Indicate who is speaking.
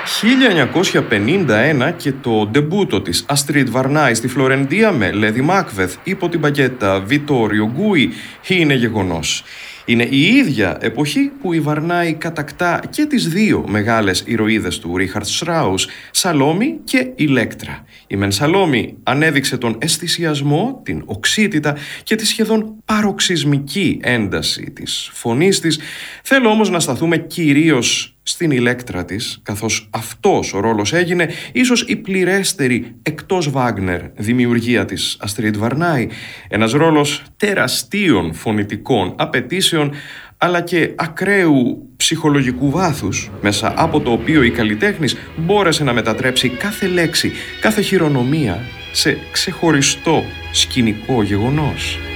Speaker 1: 1951 και το ντεμπούτο της Αστρίτ Βαρνάη στη Φλωρεντία με Λέδι Μάκβεθ υπό την παγκέτα Βιτόριο Γκούι είναι γεγονός. Είναι η ίδια εποχή που η Βαρνάη κατακτά και τις δύο μεγάλες ηρωίδες του Ρίχαρτ Στράους, Σαλόμη και Ηλέκτρα. Η μεν Σαλόμη ανέδειξε τον αισθησιασμό, την οξύτητα και τη σχεδόν παροξυσμική ένταση της φωνής της. Θέλω όμως να σταθούμε κυρίως στην Ηλέκτρα της, καθώς αυτός ο ρόλος έγινε ίσως η πληρέστερη εκτός Βάγνερ δημιουργία της Αστρίτ Βαρνάη. Ένας ρόλος τεραστίων φωνητικών απαιτήσεων, αλλά και ακραίου ψυχολογικού βάθους, μέσα από το οποίο η καλλιτέχνης μπόρεσε να μετατρέψει κάθε λέξη, κάθε χειρονομία σε ξεχωριστό σκηνικό γεγονός.